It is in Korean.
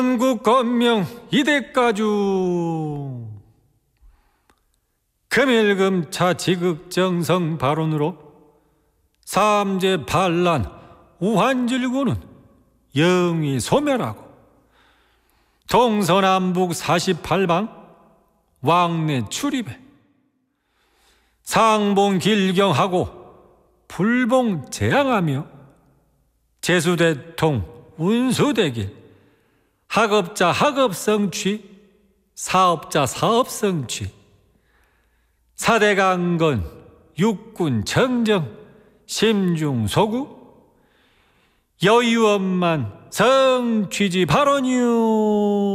한국건명 이대가주 금일금차 지극정성 발언으로 삼재 반란 우한질구는 영위 소멸하고 동서남북 48방 왕래 출입해 상봉 길경하고 불봉 재앙하며 제수대통 운수대길 학업자 학업성취 사업자 사업성취 사대강건 육군 청정 심중소구 여유엄만 성취지 발언이요.